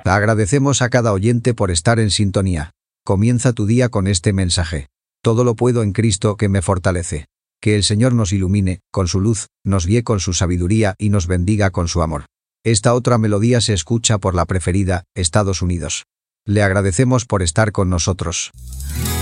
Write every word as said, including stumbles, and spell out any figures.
Agradecemos a cada oyente por estar en sintonía. Comienza tu día con este mensaje. Todo lo puedo en Cristo que me fortalece. Que el Señor nos ilumine con su luz, nos guíe con su sabiduría y nos bendiga con su amor. Esta otra melodía se escucha por la preferida, Estados Unidos. Le agradecemos por estar con nosotros.